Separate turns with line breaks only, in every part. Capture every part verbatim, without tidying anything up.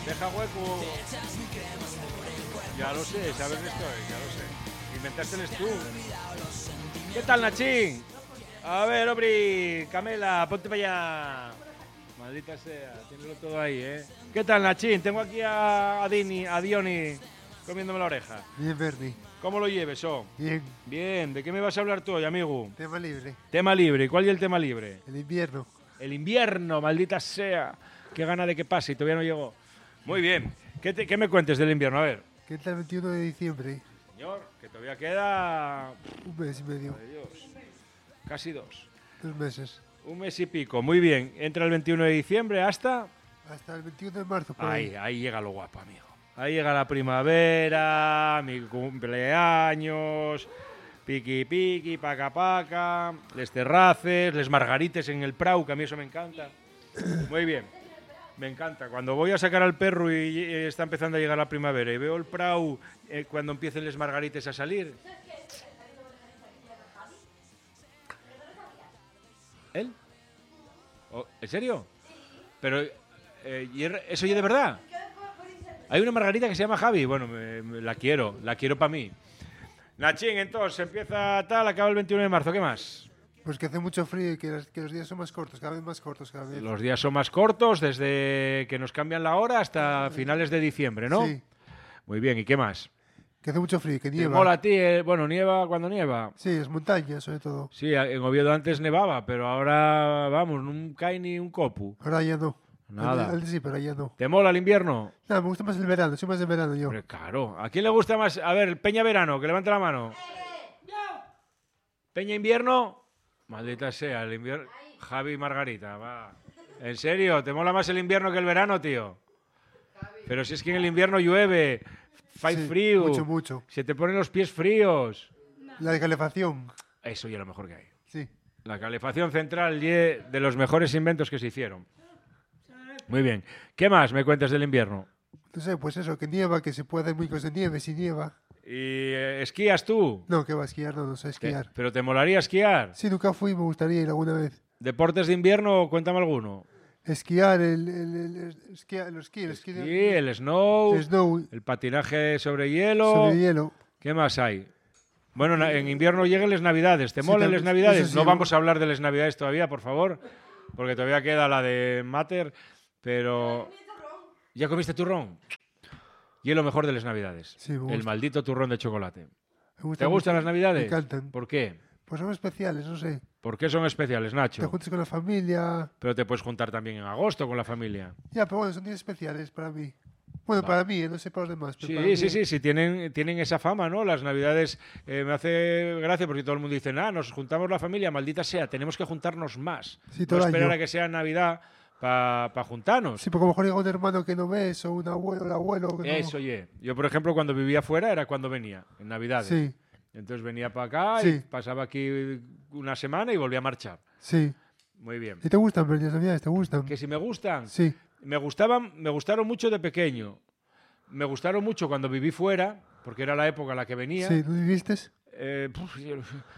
Deja hueco. Ya lo sé, sabes esto, ya lo sé. Inventaste tú. ¿Qué tal, Nachín? A ver, Obri, Camela, ponte para allá. Maldita sea, tiéndolo todo ahí, ¿eh? ¿Qué tal, Nachín? Tengo aquí a, a Dini, a Dioni, comiéndome la oreja.
Bien, Bernie.
¿Cómo lo lleves, oh?
Bien.
Bien, ¿de qué me vas a hablar tú hoy, amigo?
Tema libre.
Tema libre, ¿cuál es el tema libre?
El invierno.
El invierno, maldita sea. Qué gana de que pase y todavía no llegó. Muy bien, ¿qué, te, qué me cuentes del invierno? A ver.
¿Qué tal el veintiuno de diciembre?
Señor, que todavía queda...
Un mes y medio.
Madre Dios. Casi dos.
Dos meses.
Un mes y pico, muy bien. Entra el veintiuno de diciembre hasta...
Hasta el veintiuno de marzo. Por
ahí,
ahí.
ahí llega lo guapo, amigo. Ahí llega la primavera, mi cumpleaños, piqui piqui, paca paca, les terraces, les margarites en el prau, que a mí eso me encanta. Muy bien, me encanta. Cuando voy a sacar al perro y está empezando a llegar la primavera y veo el prau eh, cuando empiecen les margarites a salir... ¿Él? Oh, ¿en serio? Pero, eh, ¿eso ya de verdad? Hay una margarita que se llama Javi. Bueno, me, me, la quiero, la quiero para mí. Nachín, entonces, empieza tal, acaba el veintiuno de marzo. ¿Qué más?
Pues que hace mucho frío y que los, que los días son más cortos, cada vez más cortos cada vez.
Los días son más cortos desde que nos cambian la hora hasta finales de diciembre, ¿no?
Sí.
Muy bien, ¿y qué más?
Que hace mucho frío, que nieva.
¿Te mola a ti? Eh? Bueno, nieva cuando nieva.
Sí, es montaña, sobre todo.
Sí, en Oviedo antes nevaba, pero ahora, vamos, no cae ni un copu.
Ahora ya no.
Nada.
Antes, antes sí, pero ya no.
¿Te mola el invierno?
No, me gusta más el verano, soy más de verano yo.
Hombre, claro. ¿A quién le gusta más? A ver, Peña Verano, que levante la mano. Peña Invierno. Maldita sea, el invierno. Javi y Margarita, va. ¿En serio? ¿Te mola más el invierno que el verano, tío? Pero si es que en el invierno llueve, fai
Sí,
frío.
mucho, mucho.
Se te ponen los pies fríos.
La calefacción.
Eso ya es lo mejor que hay.
Sí.
La calefacción central ye de los mejores inventos que se hicieron. Muy bien. ¿Qué más me cuentas del invierno?
No sé, pues eso, que nieva, que se puede hacer muy cosas de nieve, si nieva.
¿Y eh, esquías tú?
No, que va a esquiar, no, no sé esquiar.
¿Qué? ¿Pero te molaría esquiar?
Sí, nunca fui, me gustaría ir alguna vez.
¿Deportes de invierno? Cuéntame alguno.
Esquiar, el, el, el, el, esquiar, el esquí, el esquí.
Sí, el snow,
el snow,
el patinaje sobre hielo.
sobre hielo.
¿Qué más hay? Bueno, na- en invierno llegan las Navidades. ¿Te
Sí,
molan
también-
las Navidades?
eso sí,
No
¿no?
vamos a hablar de las Navidades todavía, por favor, porque todavía queda la de Mater, pero... ¿Ya comiste turrón? Y es lo mejor de las Navidades.
Sí, me
el
gusta.
maldito turrón de chocolate.
Me gusta
¿Te gustan
mucho.
las Navidades?
Me encantan.
¿Por qué?
Pues son especiales, no sé.
¿Por qué son especiales,
Te
Nacho?
juntas con la familia.
Pero te puedes juntar también en agosto con la familia.
Ya, pero bueno, son días especiales para mí. Bueno,
Va.
para mí, eh, no sé para los demás. Pero
Sí,
para mí,
sí, sí, sí, tienen, tienen esa fama, ¿no? Las Navidades eh, me hace gracia porque todo el mundo dice, ah, nos juntamos la familia, maldita sea, tenemos que juntarnos más.
Sí,
No
todo el
esperar
año.
a que sea Navidad para pa juntarnos.
Sí, porque a lo mejor llega un hermano que no ves o un abuelo, el abuelo. Que no-
Eso, oye. Yo, por ejemplo, cuando vivía fuera era cuando venía, en Navidades.
Sí,
Entonces venía para acá
Sí.
y pasaba aquí una semana y volvía a marchar.
sí.
Muy bien.
¿Y te gustan, pero las navidades te gustan?
Que si me gustan,
Sí,
me gustaban, me gustaron mucho de pequeño. Me gustaron mucho cuando viví fuera, porque era la época en la que venía.
sí. ¿Dónde viviste?
Eh, puf, yo-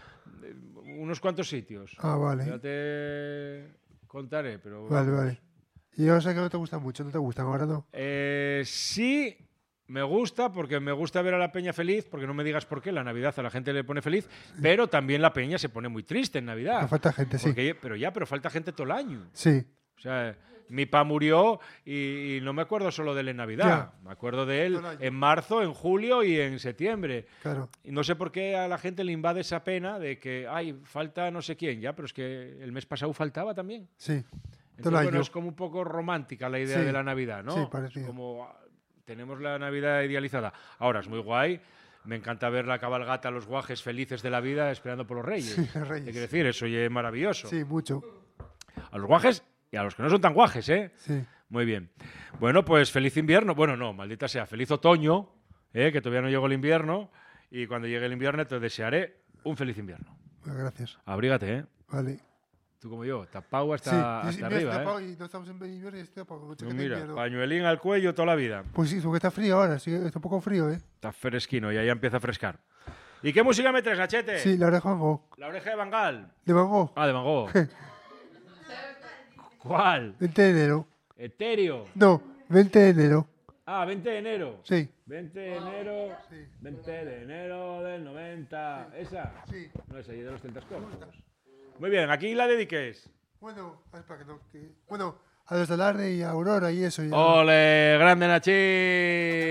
unos cuantos sitios.
Ah, vale.
Ya te contaré, pero...
Vale,
vamos.
vale. Y ahora sé que no te gustan mucho, no te gustan, ahora no.
Eh, sí, me gusta, porque me gusta ver a la peña feliz, porque no me digas por qué, la Navidad a la gente le pone feliz, pero también la peña se pone muy triste en Navidad.
Me falta gente, sí.
Porque- pero ya, pero falta gente todo el año.
Sí,
O sea, mi pa murió y, y no me acuerdo solo de él en Navidad. Me acuerdo de él
Todo el año.
en marzo, en julio y en septiembre.
claro.
Y no sé por qué a la gente le invade esa pena de que, ay, falta no sé quién, ya, pero es que el mes pasado faltaba también.
Sí.
Entonces,
Todo el
bueno,
año.
es como un poco romántica la idea
Sí.
de la Navidad, ¿no?
Sí,
Es
parecido.
como ah, tenemos la Navidad idealizada. Ahora, es muy guay. Me encanta ver la cabalgata, los guajes felices de la vida esperando por los reyes.
Sí, los
¿Qué
reyes.
quiere decir? Eso ya es maravilloso.
Sí, mucho.
A los guajes y a los que no son tan guajes, ¿eh?
Sí.
Muy bien. Bueno, pues feliz invierno. Bueno, no, maldita sea, feliz otoño, ¿eh? Que todavía no llegó el invierno. Y cuando llegue el invierno te desearé un feliz invierno.
Bueno, gracias.
Abrígate, ¿eh?
Vale.
Tú como yo, tapado hasta,
sí,
hasta
y- y
arriba,
estoy
¿eh?
tapado y no estamos en invierno y estoy tapado con
No,
chaqueta de
mira,
invierno.
pañuelín al cuello toda la vida.
Pues sí, porque está frío ahora, sí, está un poco frío, ¿eh?
Está fresquino y ahí empieza a frescar. ¿Y qué música me traes, Nachete?
Sí, la oreja Van Gogh.
La oreja de Bangal.
De Van Gogh.
Ah, de Van Gogh. ¿Cuál?
veinte de enero.
Etéreo.
No, veinte de enero.
Ah, veinte de enero.
Sí.
veinte de enero.
Sí.
veinte de enero del noventa. ¿Esa?
Sí.
No es allí de los celtas cortos. Muy bien, aquí la dediques.
Bueno, a ver, para que no, que- bueno, a los de Alarde y a Aurora y eso. Y a-
Ole, grande Nachi.